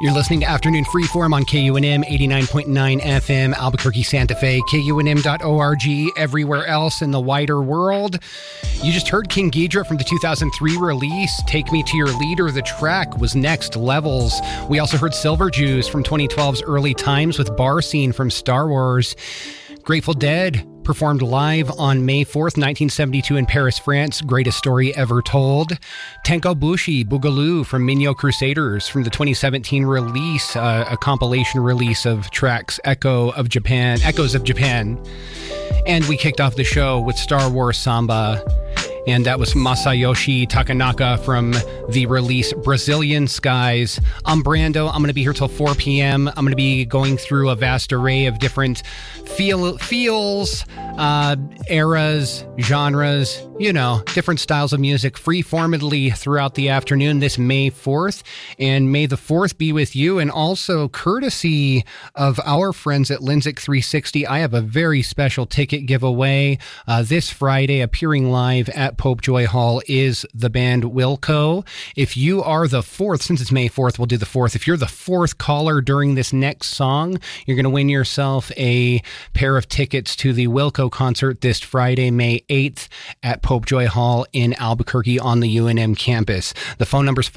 You're listening to Afternoon Freeform on KUNM 89.9 FM, Albuquerque, Santa Fe, KUNM.org, everywhere else in the wider world. You just heard King Ghidra from the 2003 release. Take Me to Your Leader. The track was Next Levels. We also heard Silver Jews from 2012's Early Times with Bar Scene from Star Wars. Grateful Dead performed live on May 4th, 1972 in Paris, France. Greatest story ever told. Tenko Bushi, Boogaloo from Minyo Crusaders from the 2017 release, a compilation release of tracks Echoes of Japan. And we kicked off the show with Star Wars Samba. And that was Masayoshi Takanaka from the release Brazilian Skies. I'm Brando. I'm going to be here till 4 p.m. I'm going to be going through a vast array of different feels, eras, genres, different styles of music free-formedly throughout the afternoon this May 4th. And may the 4th be with you. And also, courtesy of our friends at Linsic 360, I have a very special ticket giveaway this Friday. Appearing live at Pope Joy Hall is the band Wilco. If you are the 4th, since it's May 4th, we'll do the 4th. If you're the 4th caller during this next song, you're going to win yourself a pair of tickets to the Wilco concert this Friday, May 8th at Pope Joy Hall in Albuquerque on the UNM campus. The phone number is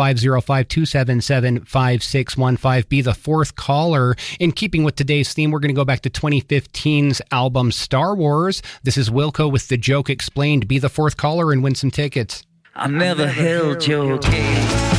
505-277-5615. Be the 4th caller. In keeping with today's theme, we're going to go back to 2015's album Star Wars. This is Wilco with The Joke Explained. Be the 4th caller and win some tickets. I never held your gaze.